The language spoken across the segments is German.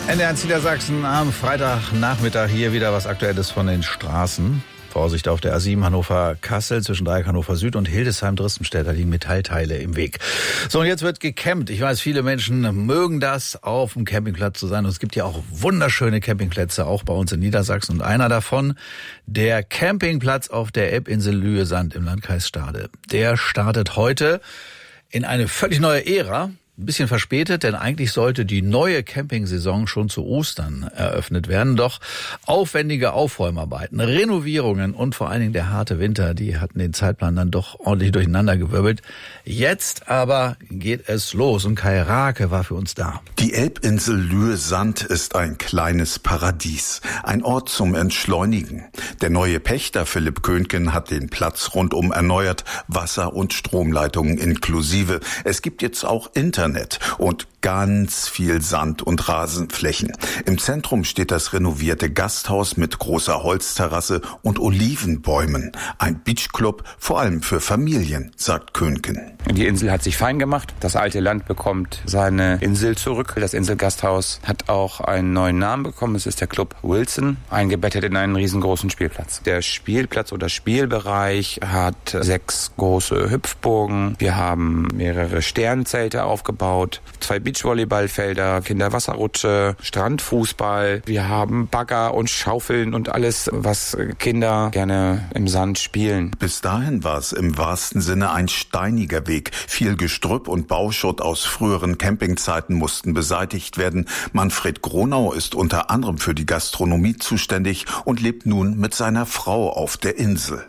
NDR Niedersachsen am Freitagnachmittag hier wieder was Aktuelles von den Straßen. Vorsicht auf der A7 Hannover-Kassel zwischen Dreieck Hannover Süd und Hildesheim-Dristenstedt. Da liegen Metallteile im Weg. So, und jetzt wird gecampt. Ich weiß, viele Menschen mögen das, auf dem Campingplatz zu sein. Und es gibt ja auch wunderschöne Campingplätze, auch bei uns in Niedersachsen. Und einer davon, der Campingplatz auf der Elbinsel Lühe-Sand im Landkreis Stade. Der startet heute in eine völlig neue Ära. Ein bisschen verspätet, denn eigentlich sollte die neue Campingsaison schon zu Ostern eröffnet werden. Doch aufwendige Aufräumarbeiten, Renovierungen und vor allen Dingen der harte Winter, die hatten den Zeitplan dann doch ordentlich durcheinandergewirbelt. Jetzt aber geht es los und Kai Rake war für uns da. Die Elbinsel Lühe-Sand ist ein kleines Paradies, ein Ort zum Entschleunigen. Der neue Pächter Philipp Köntgen hat den Platz rundum erneuert, Wasser- und Stromleitungen inklusive. Es gibt jetzt auch Internet und ganz viel Sand- und Rasenflächen. Im Zentrum steht das renovierte Gasthaus mit großer Holzterrasse und Olivenbäumen. Ein Beachclub, vor allem für Familien, sagt Köntgen. Die Insel hat sich fein gemacht. Das alte Land bekommt seine Insel zurück. Das Inselgasthaus hat auch einen neuen Namen bekommen. Es ist der Club Wilson, eingebettet in einen riesengroßen Spielplatz. Der Spielplatz oder Spielbereich hat 6 große Hüpfburgen. Wir haben mehrere Sternzelte aufgebaut, 2 Beachvolleyballfelder, Kinderwasserrutsche, Strandfußball. Wir haben Bagger und Schaufeln und alles, was Kinder gerne im Sand spielen. Bis dahin war es im wahrsten Sinne ein steiniger Weg. Viel Gestrüpp und Bauschutt aus früheren Campingzeiten mussten beseitigt werden. Manfred Gronau ist unter anderem für die Gastronomie zuständig und lebt nun mit seiner Frau auf der Insel.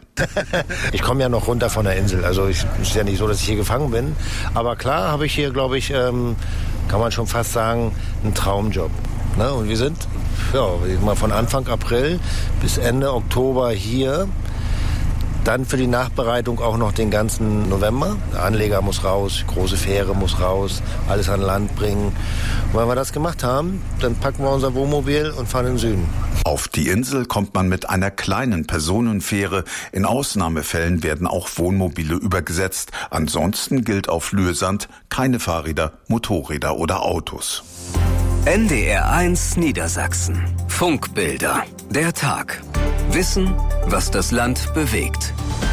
Ich komme ja noch runter von der Insel, also es ist ja nicht so, dass ich hier gefangen bin. Aber klar habe ich hier, glaube ich, kann man schon fast sagen, einen Traumjob. Ne? Und wir sind mal von Anfang April bis Ende Oktober hier. Dann für die Nachbereitung auch noch den ganzen November. Der Anleger muss raus, große Fähre muss raus, alles an Land bringen. Und wenn wir das gemacht haben, dann packen wir unser Wohnmobil und fahren in den Süden. Auf die Insel kommt man mit einer kleinen Personenfähre. In Ausnahmefällen werden auch Wohnmobile übergesetzt. Ansonsten gilt auf Lühe-Sand keine Fahrräder, Motorräder oder Autos. NDR1 Niedersachsen. Funkbilder. Der Tag. Wissen, was das Land bewegt.